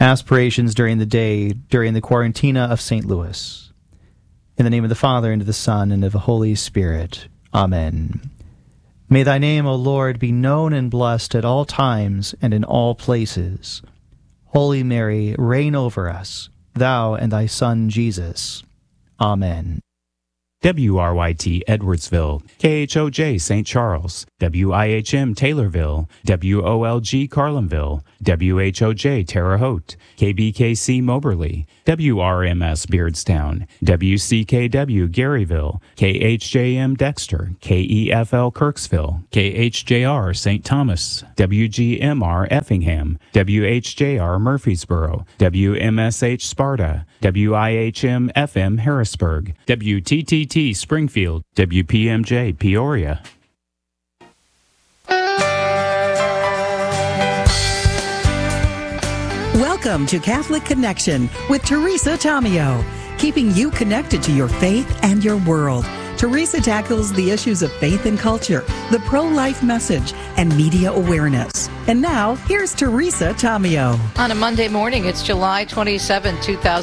aspirations during the day, during the Quarantina of St. Louis. In the name of the Father, and of the Son, and of the Holy Spirit. Amen. May thy name, O Lord, be known and blessed at all times and in all places. Holy Mary, reign over us, thou and thy Son Jesus. Amen. WRYT Edwardsville, KHOJ St. Charles, WIHM Taylorville, WOLG Carlinville, WHOJ Terre Haute, KBKC Moberly, WRMS Beardstown, WCKW Garyville, KHJM Dexter, KEFL Kirksville, KHJR St. Thomas, WGMR Effingham, WHJR Murfreesboro, WMSH Sparta, WIHM FM Harrisburg, WTTT Springfield, WPMJ Peoria. Welcome to Catholic Connection with Teresa Tomeo, keeping you connected to your faith and your world. Teresa tackles the issues of faith and culture, the pro-life message, and media awareness. And now, here's Teresa Tomeo. On a Monday morning, it's July 27,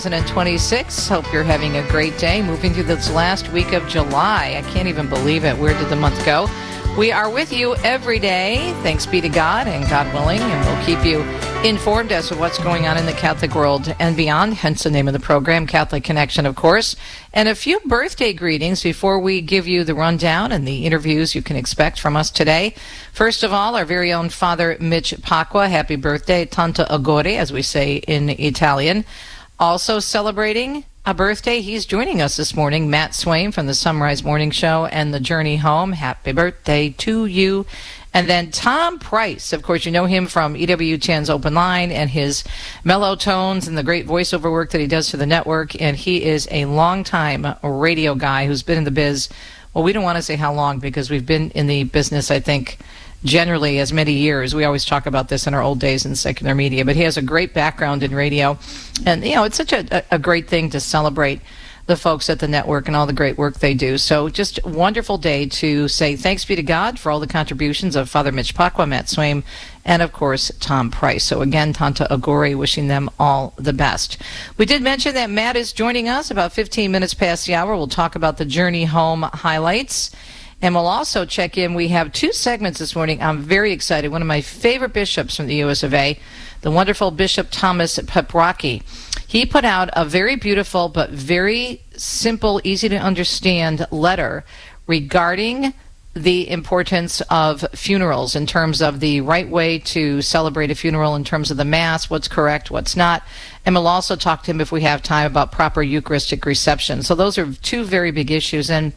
2026. Hope you're having a great day. Moving through this last week of July. I can't even believe it. Where did the month go? We are with you every day. Thanks be to God and God willing, and we'll keep you informed as to what's going on in the Catholic world and beyond, hence the name of the program, Catholic Connection, of course. And a few birthday greetings before we give you the rundown and the interviews you can expect from us today. First of all, our very own Father Mitch Pacwa. Happy birthday, Tanta Agore, as we say in Italian. Also celebrating a birthday, he's joining us this morning, Matt Swaim from the Sunrise Morning Show and The Journey Home. Happy birthday to you. And then Tom Price, of course, you know him from EWTN's Open Line and his mellow tones and the great voiceover work that he does for the network. And he is a longtime radio guy who's been in the biz. Well, we don't want to say how long because we've been in the business, I think, generally as many years. We always talk about this in our old days in secular media. But he has a great background in radio. And, you know, it's such a great thing to celebrate the folks at the network and all the great work they do. So just a wonderful day to say thanks be to God for all the contributions of Father Mitch Pacwa, Matt Swaim, and of course Tom Price. So again, Tanta Agore, wishing them all the best. We did mention that Matt is joining us about 15 minutes past the hour. We'll talk about the Journey Home highlights. And we'll also check in. We have two segments this morning. I'm very excited. One of my favorite bishops from the US of A, the wonderful Bishop Thomas Peprocki. He put out a very beautiful but very simple, easy to understand letter regarding the importance of funerals in terms of the right way to celebrate a funeral, in terms of the Mass, what's correct, what's not. And we'll also talk to him, if we have time, about proper Eucharistic reception. So those are two very big issues. And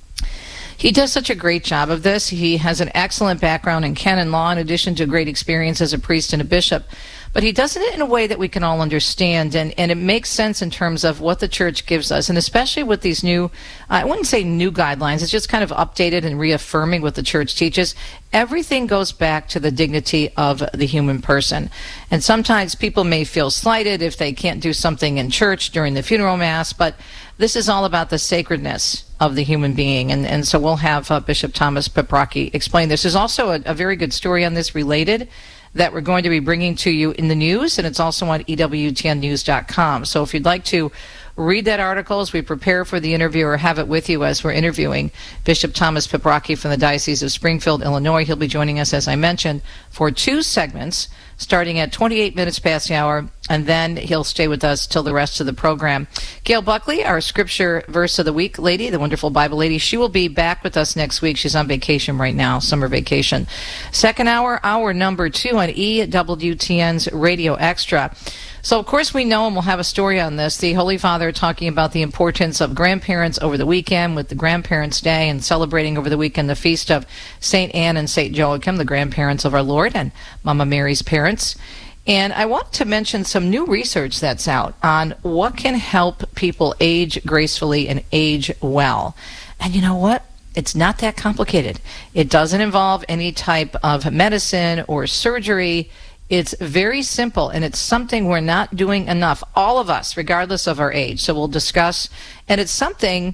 he does such a great job of this. He has an excellent background in canon law, in addition to a great experience as a priest and a bishop. But he does it in a way that we can all understand, and it makes sense in terms of what the Church gives us, and especially with these new, I wouldn't say new guidelines, it's just kind of updated and reaffirming what the Church teaches. Everything goes back to the dignity of the human person. And sometimes people may feel slighted if they can't do something in church during the funeral Mass, but this is all about the sacredness of the human being. And so we'll have Bishop Thomas Peprocki explain this. There's also a very good story on this related that we're going to be bringing to you in the news, and it's also on EWTNnews.com. So if you'd like to read that article as we prepare for the interview, or have it with you as we're interviewing Bishop Thomas Peprocki from the Diocese of Springfield, Illinois. He'll be joining us, as I mentioned, for two segments, starting at 28 minutes past the hour, and then he'll stay with us till the rest of the program. Gail Buckley, our Scripture Verse of the Week lady, the wonderful Bible lady, she will be back with us next week. She's on vacation right now, summer vacation. Second hour, hour number 2 on EWTN's Radio Extra. So, of course, we know, and we'll have a story on this, the Holy Father talking about the importance of grandparents over the weekend with the Grandparents' Day, and celebrating over the weekend the feast of St. Anne and St. Joachim, the grandparents of our Lord, and Mama Mary's parents. And I want to mention some new research that's out on what can help people age gracefully and age well. And you know what? It's not that complicated. It doesn't involve any type of medicine or surgery. It's very simple, and it's something we're not doing enough, all of us, regardless of our age. So we'll discuss, and it's something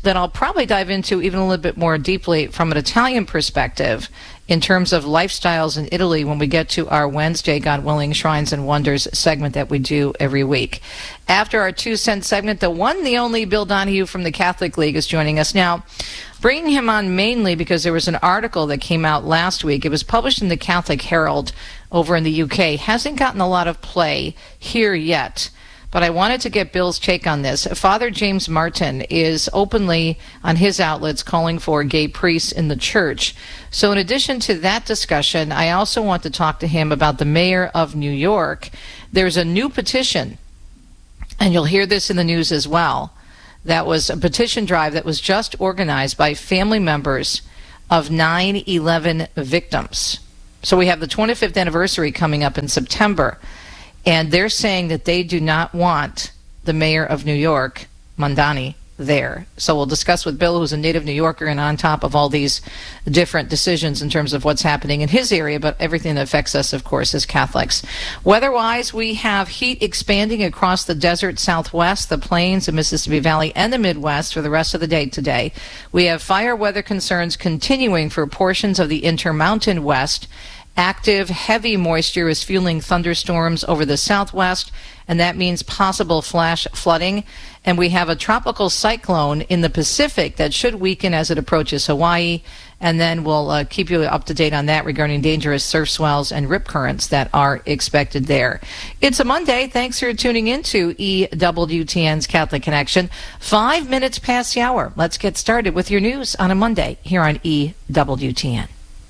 that I'll probably dive into even a little bit more deeply from an Italian perspective in terms of lifestyles in Italy when we get to our Wednesday, God willing, Shrines and Wonders segment that we do every week. After our 2 cent segment, the one, the only Bill Donahue from the Catholic League is joining us now. Bringing him on mainly because there was an article that came out last week. It was published in the Catholic Herald over in the UK. Hasn't gotten a lot of play here yet, but I wanted to get Bill's take on this. Father James Martin is openly on his outlets calling for gay priests in the church. So in addition to that discussion, I also want to talk to him about the mayor of New York. There's a new petition, and you'll hear this in the news as well. That was a petition drive that was just organized by family members of 9/11 victims. So we have the 25th anniversary coming up in September, and they're saying that they do not want the mayor of New York, Mondani, there. So we'll discuss with Bill, who's a native New Yorker and on top of all these different decisions in terms of what's happening in his area, but everything that affects us, of course, as Catholics. Weather-wise, we have heat expanding across the desert Southwest, the plains, the Mississippi Valley, and the Midwest for the rest of the day today. We have fire weather concerns continuing for portions of the Intermountain West. Active, heavy moisture is fueling thunderstorms over the Southwest, and that means possible flash flooding. And we have a tropical cyclone in the Pacific that should weaken as it approaches Hawaii. And then we'll keep you up to date on that regarding dangerous surf swells and rip currents that are expected there. It's a Monday. Thanks for tuning in to EWTN's Catholic Connection. 5 minutes past the hour. Let's get started with your news on a Monday here on EWTN.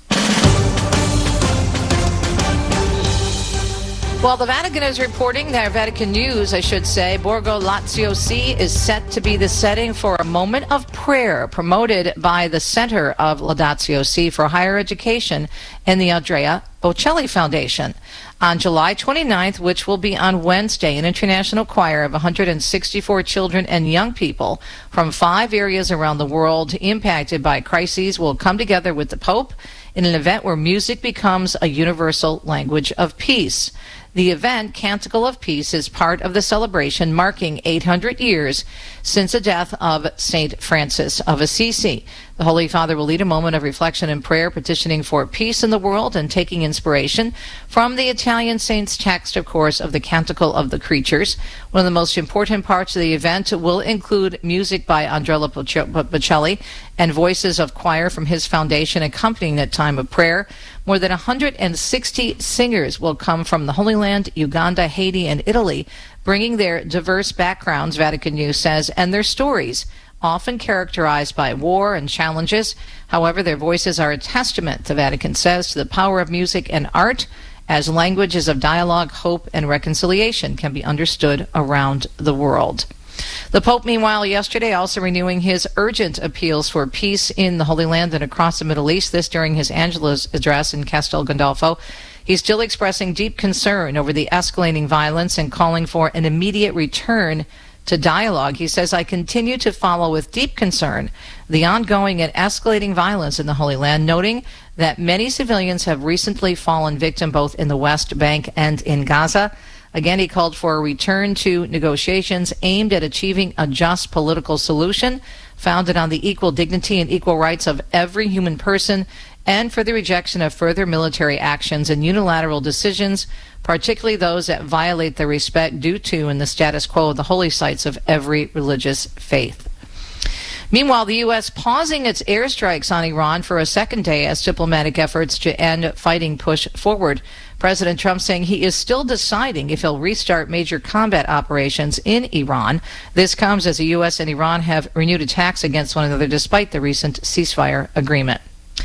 Well, the Vatican is reporting, that Vatican News, I should say, Borgo Lazio C is set to be the setting for a moment of prayer promoted by the Center of Laudatio Si for Higher Education and the Andrea Bocelli Foundation. On July 29th, which will be on Wednesday, an international choir of 164 children and young people from 5 areas around the world impacted by crises will come together with the Pope in an event where music becomes a universal language of peace. The event, Canticle of Peace, is part of the celebration marking 800 years since the death of St. Francis of Assisi. The Holy Father will lead a moment of reflection and prayer, petitioning for peace in the world and taking inspiration from the Italian saint's text, of course, of the Canticle of the Creatures. One of the most important parts of the event will include music by Andrea Bocelli and voices of choir from his foundation accompanying that time of prayer. More than 160 singers will come from the Holy Land, Uganda, Haiti, and Italy, bringing their diverse backgrounds, Vatican News says, and their stories, often characterized by war and challenges. However, their voices are a testament, the Vatican says, to the power of music and art as languages of dialogue, hope, and reconciliation can be understood around the world. The Pope, meanwhile, yesterday also renewing his urgent appeals for peace in the Holy Land and across the Middle East, this during his Angelus address in Castel Gandolfo. He's still expressing deep concern over the escalating violence and calling for an immediate return to dialogue. He says, I continue to follow with deep concern the ongoing and escalating violence in the Holy Land, noting that many civilians have recently fallen victim both in the West Bank and in Gaza. Again, he called for a return to negotiations aimed at achieving a just political solution founded on the equal dignity and equal rights of every human person, and for the rejection of further military actions and unilateral decisions, particularly those that violate the respect due to and the status quo of the holy sites of every religious faith. Meanwhile, the U.S. pausing its airstrikes on Iran for a second day as diplomatic efforts to end fighting push forward. President Trump saying he is still deciding if he'll restart major combat operations in Iran. This comes as the U.S. and Iran have renewed attacks against one another despite the recent ceasefire agreement.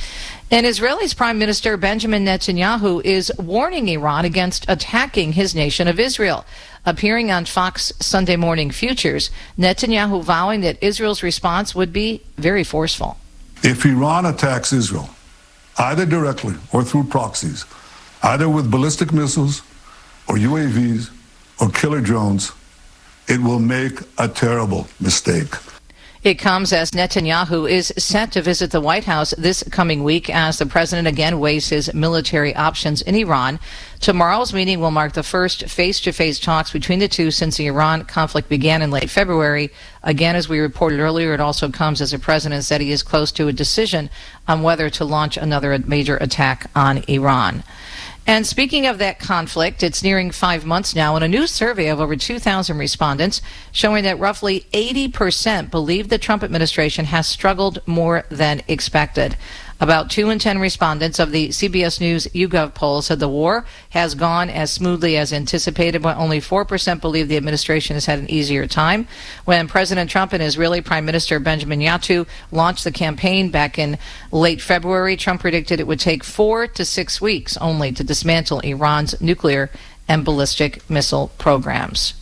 And Israel's Prime Minister Benjamin Netanyahu is warning Iran against attacking his nation of Israel. Appearing on Fox Sunday Morning Futures, Netanyahu vowing that Israel's response would be very forceful. If Iran attacks Israel, either directly or through proxies, either with ballistic missiles or UAVs or killer drones, it will make a terrible mistake. It comes as Netanyahu is set to visit the White House this coming week as the president again weighs his military options in Iran. Tomorrow's meeting will mark the first face-to-face talks between the two since the Iran conflict began in late February. Again, as we reported earlier, it also comes as the president said he is close to a decision on whether to launch another major attack on Iran. And speaking of that conflict, it's nearing 5 months now, and a new survey of over 2,000 respondents showing that roughly 80% believe the Trump administration has struggled more than expected. About 2 in 10 respondents of the CBS News YouGov poll said the war has gone as smoothly as anticipated, but only 4% believe the administration has had an easier time. When President Trump and Israeli Prime Minister Benjamin Netanyahu launched the campaign back in late February, Trump predicted it would take 4 to 6 weeks only to dismantle Iran's nuclear and ballistic missile programs.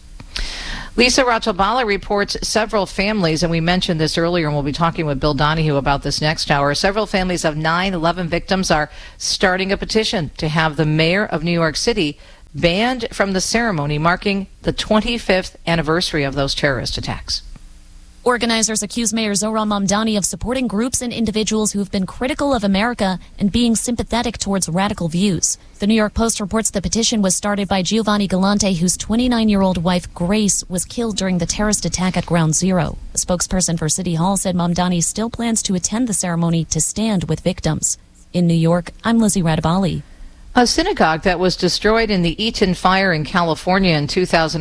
Lisa Ratobala reports several families, and we mentioned this earlier, and we'll be talking with Bill Donahue about this next hour. Several families of 9/11 victims are starting a petition to have the mayor of New York City banned from the ceremony marking the 25th anniversary of those terrorist attacks. Organizers accuse Mayor Zohran Mamdani of supporting groups and individuals who have been critical of America and being sympathetic towards radical views. The New York Post reports the petition was started by Giovanni Galante, whose 29-year-old wife, Grace, was killed during the terrorist attack at Ground Zero. A spokesperson for City Hall said Mamdani still plans to attend the ceremony to stand with victims. In New York, I'm Lizzie Radabali. A synagogue that was destroyed in the Eaton fire in California in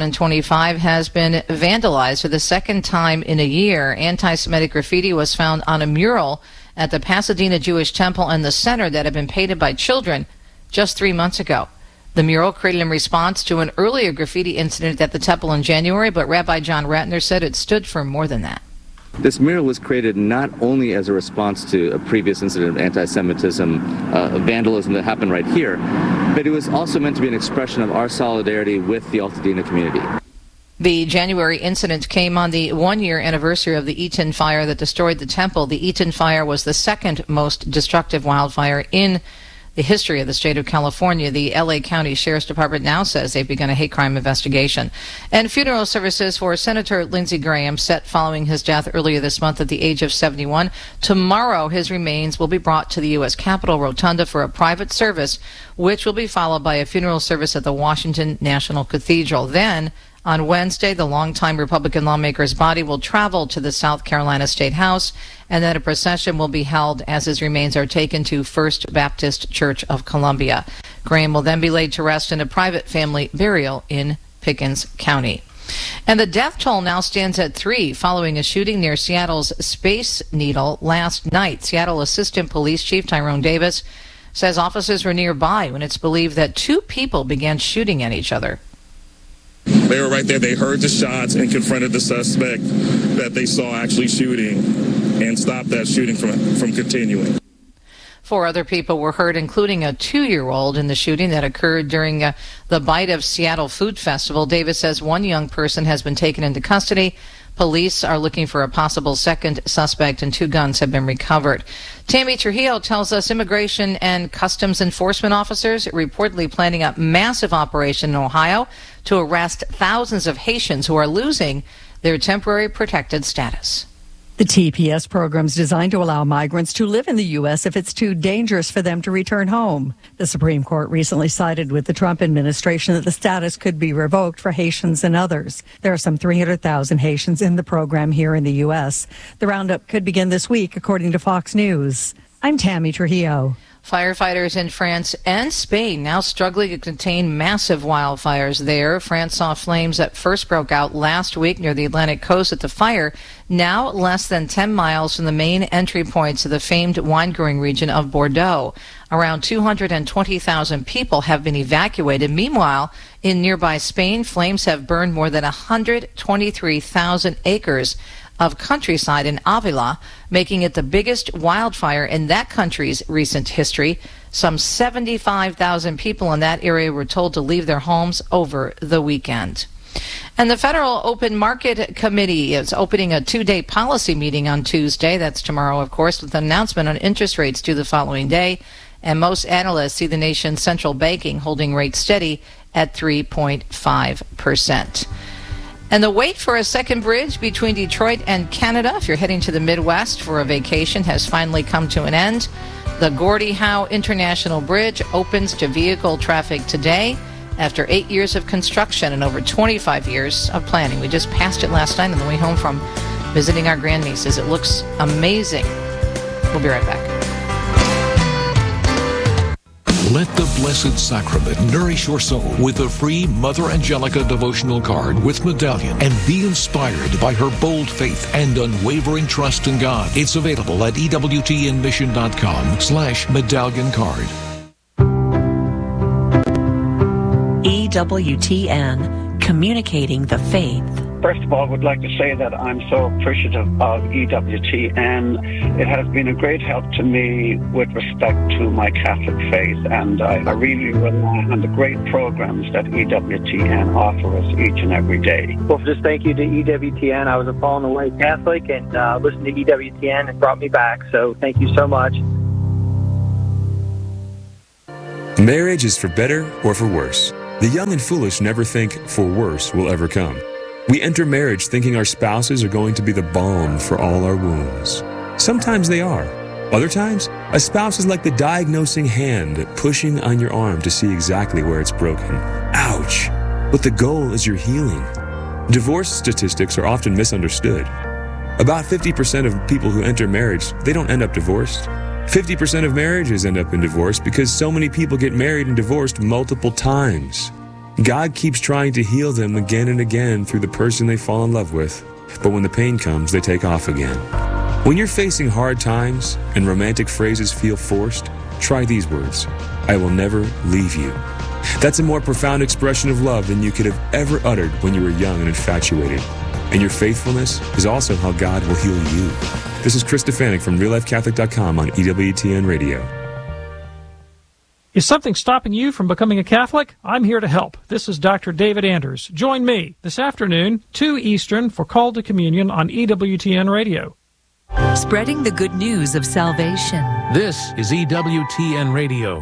2025 has been vandalized for the second time in a year. Anti-Semitic graffiti was found on a mural at the Pasadena Jewish Temple in the center that had been painted by children just 3 months ago. The mural created in response to an earlier graffiti incident at the temple in January, but Rabbi John Ratner said it stood for more than that. This mural was created not only as a response to a previous incident of anti-Semitism, vandalism that happened right here, but it was also meant to be an expression of our solidarity with the Altadena community. The January incident came on the one-year anniversary of the Eaton fire that destroyed the temple. The Eaton fire was the second most destructive wildfire in the history of the state of California. The L.A. County Sheriff's Department now says they've begun a hate crime investigation. And funeral services for Senator Lindsey Graham set following his death earlier this month at the age of 71. Tomorrow, his remains will be brought to the U.S. Capitol Rotunda for a private service, which will be followed by a funeral service at the Washington National Cathedral. Then, on Wednesday, the longtime Republican lawmaker's body will travel to the South Carolina State House, and then a procession will be held as his remains are taken to First Baptist Church of Columbia. Graham will then be laid to rest in a private family burial in Pickens County. And the death toll now stands at 3 following a shooting near Seattle's Space Needle last night. Seattle Assistant Police Chief Tyrone Davis says officers were nearby when it's believed that 2 people began shooting at each other. They were right there. They heard the shots and confronted the suspect that they saw actually shooting and stopped that shooting from continuing. 4 other people were hurt, including a 2-year-old in the shooting that occurred during the Bite of Seattle Food Festival. Davis says 1 young person has been taken into custody. Police are looking for a possible second suspect, and 2 guns have been recovered. Tammy Trujillo tells us Immigration and Customs Enforcement officers reportedly planning a massive operation in Ohio to arrest thousands of Haitians who are losing their temporary protected status. The TPS program is designed to allow migrants to live in the U.S. if it's too dangerous for them to return home. The Supreme Court recently sided with the Trump administration that the status could be revoked for Haitians and others. There are some 300,000 Haitians in the program here in the U.S. The roundup could begin this week, according to Fox News. I'm Tammy Trujillo. Firefighters in France and Spain now struggling to contain massive wildfires there. France saw flames that first broke out last week near the Atlantic coast at the fire, now less than 10 miles from the main entry points of the famed wine-growing region of Bordeaux. Around 220,000 people have been evacuated. Meanwhile, in nearby Spain, flames have burned more than 123,000 acres of countryside in Avila, making it the biggest wildfire in that country's recent history. Some 75,000 people in that area were told to leave their homes over the weekend. And the Federal Open Market Committee is opening a 2-day policy meeting on Tuesday. That's tomorrow, of course, with an announcement on interest rates due the following day. And most analysts see the nation's central banking holding rates steady at 3.5%. And the wait for a second bridge between Detroit and Canada, if you're heading to the Midwest for a vacation, has finally come to an end. The Gordie Howe International Bridge opens to vehicle traffic today after 8 years of construction and over 25 years of planning. We just passed it last night on the way home from visiting our grandnieces. It looks amazing. We'll be right back. Let the Blessed Sacrament nourish your soul with the free Mother Angelica devotional card with medallion, and be inspired by her bold faith and unwavering trust in God. It's available at EWTNmission.com/medallion card. EWTN, communicating the faith. First of all, I would like to say that I'm so appreciative of EWTN. It has been a great help to me with respect to my Catholic faith, and I really rely on the great programs that EWTN offer us each and every day. Well, just thank you to EWTN. I was a fallen away Catholic, and listening to EWTN and brought me back, so thank you so much. Marriage is for better or for worse. The young and foolish never think for worse will ever come. We enter marriage thinking our spouses are going to be the balm for all our wounds. Sometimes they are. Other times, a spouse is like the diagnosing hand pushing on your arm to see exactly where it's broken. Ouch! But the goal is your healing. Divorce statistics are often misunderstood. About 50% of people who enter marriage, they don't end up divorced. 50% of marriages end up in divorce because so many people get married and divorced multiple times. God keeps trying to heal them again and again through the person they fall in love with, but when the pain comes, they take off again. When you're facing hard times and romantic phrases feel forced, try these words: I will never leave you. That's a more profound expression of love than you could have ever uttered when you were young and infatuated. And your faithfulness is also how God will heal you. This is Chris Stefanik from RealLifeCatholic.com on EWTN Radio. Is something stopping you from becoming a Catholic? I'm here to help. This is Dr. David Anders. Join me this afternoon, 2 Eastern, for Call to Communion on EWTN Radio. Spreading the good news of salvation. This is EWTN Radio.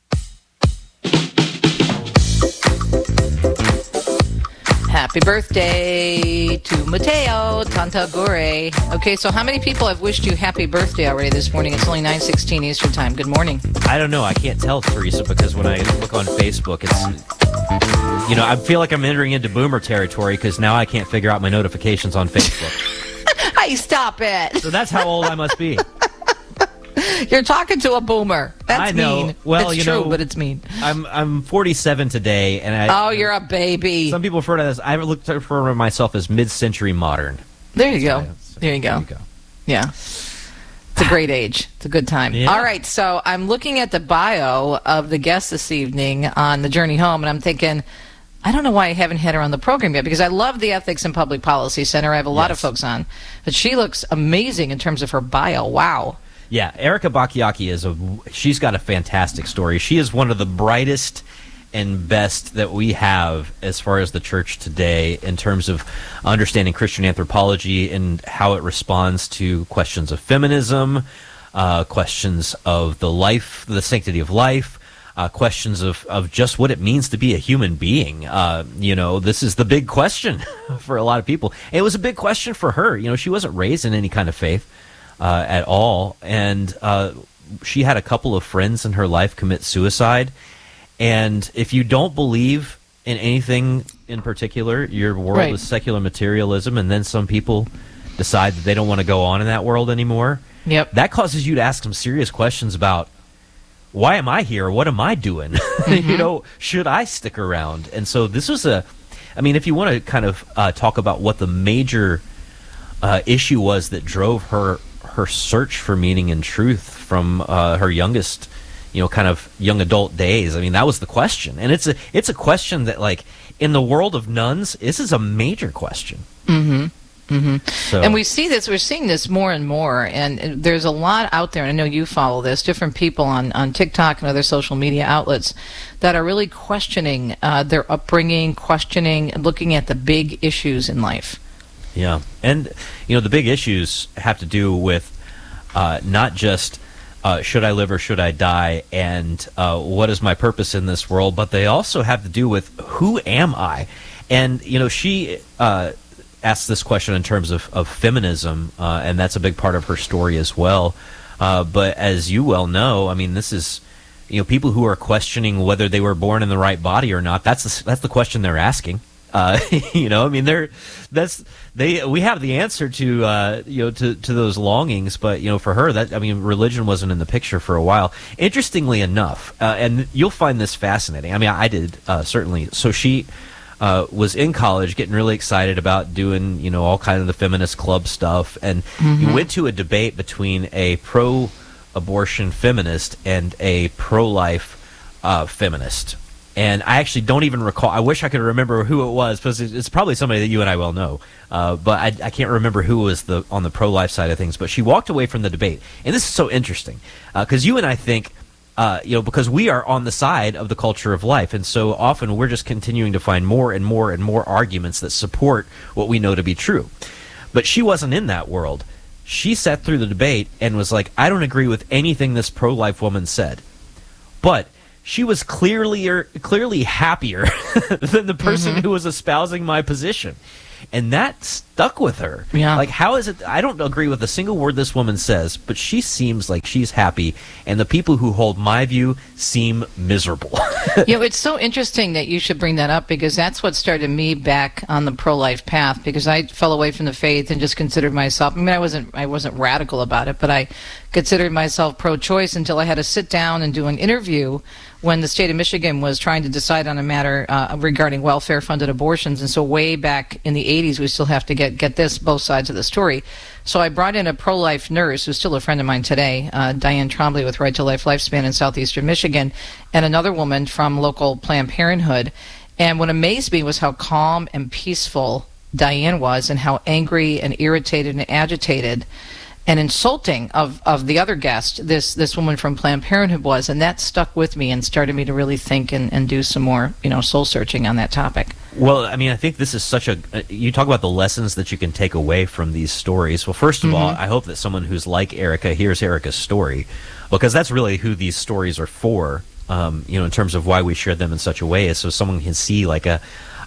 Happy birthday to Mateo Tantagore. Okay, so how many people have wished you happy birthday already this morning? It's only 9:16 Eastern Time. Good morning. I don't know. I can't tell, Teresa, because when I look on Facebook, it's, you know, I feel like I'm entering into boomer territory because now I can't figure out my notifications on Facebook. Hey, stop it. So that's how old I must be. You're talking to a boomer. That's I know. mean. Well, it's you true, know, but it's mean. I'm 47 today, and you're a baby. Some people refer to this. I refer to myself as mid-century modern. There you go. There you go. Yeah. It's a great age. It's a good time. Yeah. All right, so I'm looking at the bio of the guest this evening on the journey home, and I'm thinking, I don't know why I haven't had her on the program yet, because I love the Ethics and Public Policy Center. I have a lot of folks on, but she looks amazing in terms of her bio. Wow. Yeah, Erica Bachiochi she's got a fantastic story. She is one of the brightest and best that we have as far as the church today in terms of understanding Christian anthropology and how it responds to questions of feminism, questions of the sanctity of life, questions of just what it means to be a human being. You know, this is the big question for a lot of people. And it was a big question for her. You know, she wasn't raised in any kind of faith at all, and she had a couple of friends in her life commit suicide. And if you don't believe in anything in particular, your world is secular materialism, and then some people decide that they don't want to go on in that world anymore. Yep. That causes you to ask some serious questions about, why am I here? What am I doing? Mm-hmm. You know, should I stick around? And so this was if you want to kind of talk about what the major issue was that drove her search for meaning and truth from her youngest, kind of young adult days. I mean, that was the question. And it's a question that, like, in the world of nuns, this is a major question. Mm-hmm. Mm-hmm. So, and we're seeing this more and more, and there's a lot out there, and I know you follow this, different people on TikTok and other social media outlets that are really questioning their upbringing, looking at the big issues in life. Yeah, and the big issues have to do with not just should I live or should I die, and what is my purpose in this world, but they also have to do with who am I? And, she asked this question in terms of feminism, and that's a big part of her story as well. But as you well know, I mean, this is, people who are questioning whether they were born in the right body or not. That's the question they're asking. We have the answer to those longings, but for her, religion wasn't in the picture for a while. Interestingly enough, and you'll find this fascinating. I mean, I did certainly. So she was in college, getting really excited about doing all kind of the feminist club stuff, and you went to a debate between a pro-abortion feminist and a pro-life feminist. And I actually don't even recall. I wish I could remember who it was, because it's probably somebody that you and I well know. But I can't remember who was on the pro-life side of things. But she walked away from the debate. And this is so interesting, because you and I think, because we are on the side of the culture of life. And so often we're just continuing to find more and more and more arguments that support what we know to be true. But she wasn't in that world. She sat through the debate and was like, I don't agree with anything this pro-life woman said. But she was clearly happier than the person who was espousing my position. And that stuck with her. Yeah. Like, how is it? I don't agree with a single word this woman says, but she seems like she's happy, and the people who hold my view seem miserable. It's so interesting that you should bring that up, because that's what started me back on the pro-life path, because I fell away from the faith and just considered myself, I wasn't radical about it, but I considered myself pro-choice until I had to sit down and do an interview when the state of Michigan was trying to decide on a matter regarding welfare-funded abortions. And so way back in the 80s, we still have to get this, both sides of the story. So I brought in a pro-life nurse, who's still a friend of mine today, Diane Trombley with Right to Life Lifespan in southeastern Michigan, and another woman from local Planned Parenthood. And what amazed me was how calm and peaceful Diane was, and how angry and irritated and agitated and insulting of the other guest, this woman from Planned Parenthood was. And that stuck with me and started me to really think and do some more, soul searching on that topic. Well, I mean, I think this is such you talk about the lessons that you can take away from these stories. Well, first of all, I hope that someone who's like Erica hears Erica's story, because that's really who these stories are for, in terms of why we share them in such a way, is so someone can see like a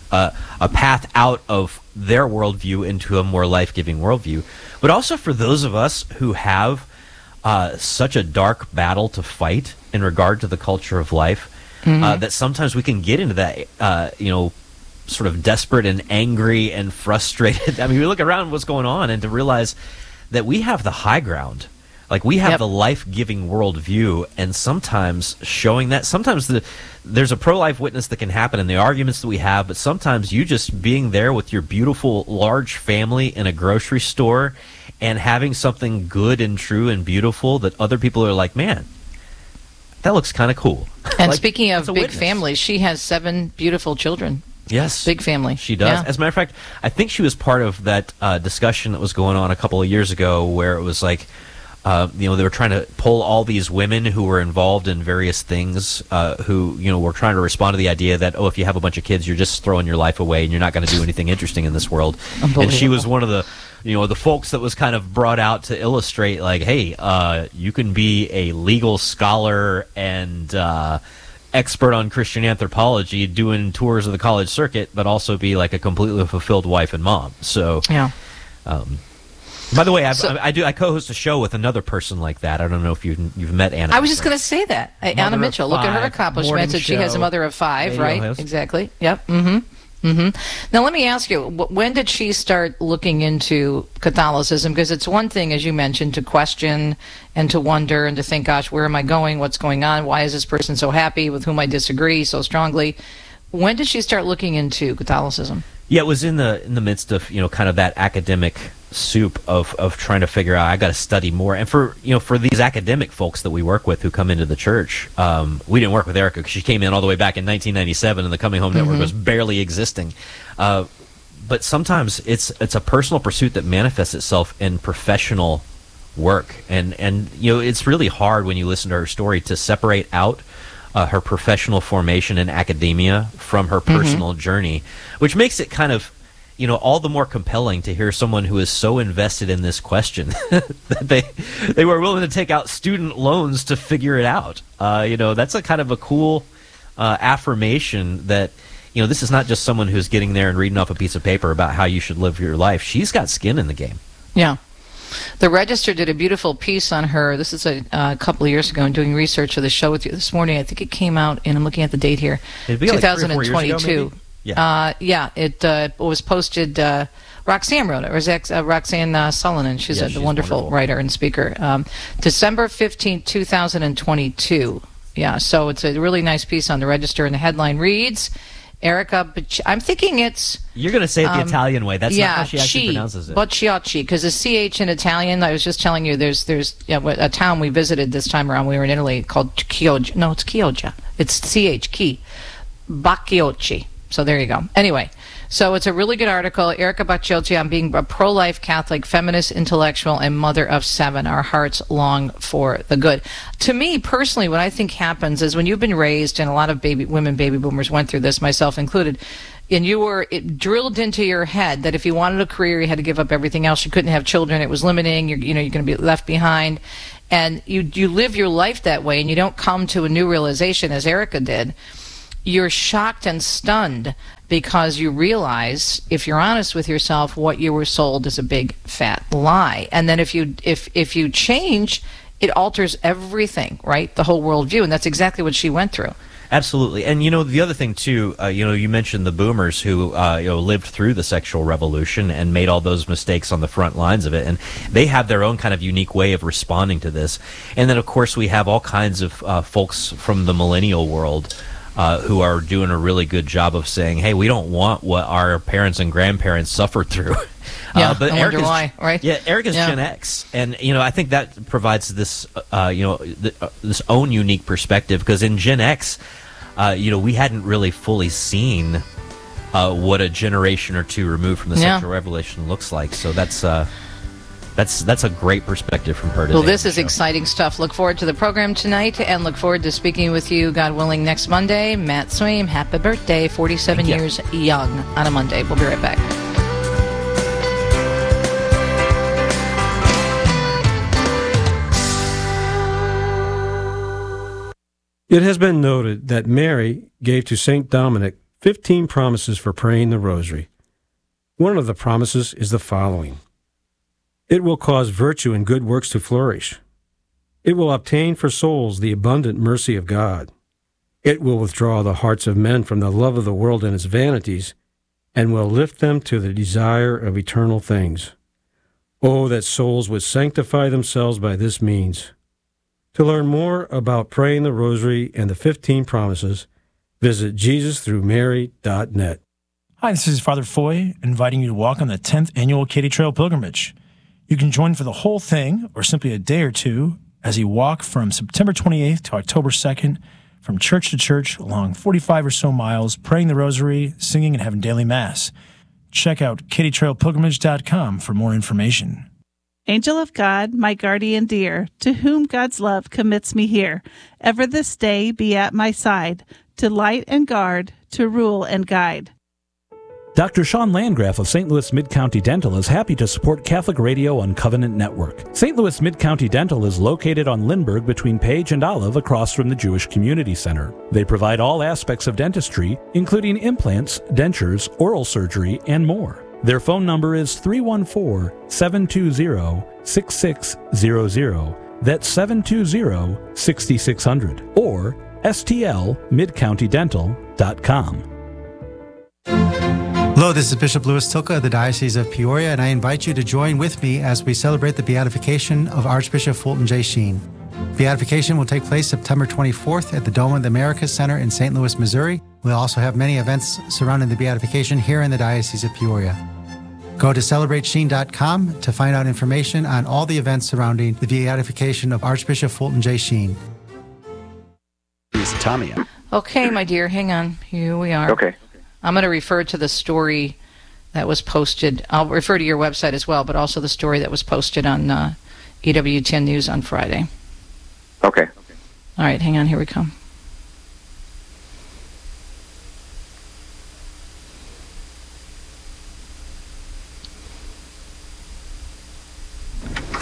path out of their worldview into a more life-giving worldview. But also for those of us who have such a dark battle to fight in regard to the culture of life, that sometimes we can get into that, sort of desperate and angry and frustrated. I mean, we look around what's going on, and to realize that we have the high ground. Like, we have the life-giving worldview, and sometimes showing that, sometimes there's a pro-life witness that can happen in the arguments that we have, but sometimes you just being there with your beautiful, large family in a grocery store and having something good and true and beautiful that other people are like, man, that looks kind of cool. And speaking of big families, she has 7 beautiful children. Yes. Big family. She does. Yeah. As a matter of fact, I think she was part of that discussion that was going on a couple of years ago, where it was like, they were trying to pull all these women who were involved in various things, who, were trying to respond to the idea that, if you have a bunch of kids, you're just throwing your life away and you're not going to do anything interesting in this world. And she was one of the, the folks that was kind of brought out to illustrate, like, hey, you can be a legal scholar and expert on Christian anthropology doing tours of the college circuit, but also be like a completely fulfilled wife and mom. So, yeah. By the way, I co-host a show with another person like that. I don't know if you've met Anna. I was just going to say that. Anna Mitchell. Look at her accomplishments. And she has a mother of 5, right? Host. Exactly. Yep. Now, let me ask you, when did she start looking into Catholicism? Because it's one thing, as you mentioned, to question and to wonder and to think, gosh, where am I going? What's going on? Why is this person so happy with whom I disagree so strongly? When did she start looking into Catholicism? Yeah, it was in the midst of, kind of that academic soup of trying to figure out, I got to study more. And for these academic folks that we work with who come into the church, we didn't work with Erica because she came in all the way back in 1997 and the Coming Home Network was barely existing. But sometimes it's a personal pursuit that manifests itself in professional work. And it's really hard when you listen to her story to separate out her professional formation in academia from her personal journey, which makes it kind of, all the more compelling to hear someone who is so invested in this question that they were willing to take out student loans to figure it out. That's a kind of a cool affirmation that, this is not just someone who's getting there and reading off a piece of paper about how you should live your life. She's got skin in the game. Yeah. The Register did a beautiful piece on her. This is a couple of years ago, and doing research for the show with you this morning. I think it came out, and I'm looking at the date here, it'd be 2022. Like 3 or 4 years ago, maybe? It was posted. Roxanne wrote it. It was Roxanne Sullivan. She's a wonderful writer and speaker. December 15th, 2022. Yeah, so it's a really nice piece on the Register, and the headline reads, Erica, I'm thinking it's... You're going to say it the Italian way. That's not how she actually pronounces it. Bocciocchi, because the CH in Italian, I was just telling you, there's a town we visited this time around. We were in Italy called Chioggia. No, it's Chioggia. It's CH, Chi. Bacciocchi. So there you go. Anyway, so it's a really good article. Erica Bacciocchi on being a pro-life Catholic, feminist, intellectual, and mother of 7. Our hearts long for the good. To me, personally, what I think happens is when you've been raised, and a lot of baby boomers went through this, myself included, and it drilled into your head that if you wanted a career, you had to give up everything else. You couldn't have children. It was limiting. You're going to be left behind. And you live your life that way, and you don't come to a new realization, as Erica did. You're shocked and stunned because you realize, if you're honest with yourself, what you were sold is a big fat lie. And then if you change, it alters everything, right? The whole worldview, and that's exactly what she went through. Absolutely. And, the other thing, too, you mentioned the boomers who, lived through the sexual revolution and made all those mistakes on the front lines of it. And they have their own kind of unique way of responding to this. And then, of course, we have all kinds of folks from the millennial world who are doing a really good job of saying, hey, we don't want what our parents and grandparents suffered through. But I wonder why, right? Yeah, Erica's Gen X. And, I think that provides this, this own unique perspective, because in Gen X, we hadn't really fully seen what a generation or two removed from the sexual revelation looks like. So that's a great perspective from her today. Well, this is exciting stuff. Look forward to the program tonight, and look forward to speaking with you, God willing, next Monday. Matt Swaim, happy birthday, 47 years young on a Monday. We'll be right back. It has been noted that Mary gave to St. Dominic 15 promises for praying the rosary. One of the promises is the following. It will cause virtue and good works to flourish. It will obtain for souls the abundant mercy of God. It will withdraw the hearts of men from the love of the world and its vanities, and will lift them to the desire of eternal things. Oh, that souls would sanctify themselves by this means. To learn more about praying the rosary and the 15 promises, visit JesusThroughMary.net. Hi, this is Father Foy, inviting you to walk on the 10th annual Katy Trail Pilgrimage. You can join for the whole thing, or simply a day or two, as you walk from September 28th to October 2nd, from church to church, along 45 or so miles, praying the rosary, singing, and having daily Mass. Check out KatyTrailPilgrimage.com for more information. Angel of God, my guardian dear, to whom God's love commits me here, ever this day be at my side, to light and guard, to rule and guide. Dr. Sean Landgraf of St. Louis Mid-County Dental is happy to support Catholic Radio on Covenant Network. St. Louis Mid-County Dental is located on Lindbergh between Page and Olive across from the Jewish Community Center. They provide all aspects of dentistry, including implants, dentures, oral surgery, and more. Their phone number is 314-720-6600. That's 720-6600. Or stlmidcountydental.com. Hello, this is Bishop Louis Tilka of the Diocese of Peoria, and I invite you to join with me as we celebrate the beatification of Archbishop Fulton J. Sheen. Beatification will take place September 24th at the Dome of the Americas Center in St. Louis, Missouri. We'll also have many events surrounding the beatification here in the Diocese of Peoria. Go to CelebrateSheen.com to find out information on all the events surrounding the beatification of Archbishop Fulton J. Sheen. Tamia. Okay, my dear, hang on. Here we are. Okay. I'm going to refer to the story that was posted. I'll refer to your website as well, but also the story that was posted on EWTN News on Friday. Okay. All right, hang on. Here we come.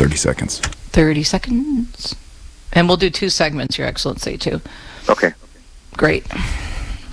30 seconds. 30 seconds. And we'll do 2 segments, Your Excellency, too. Okay. Great.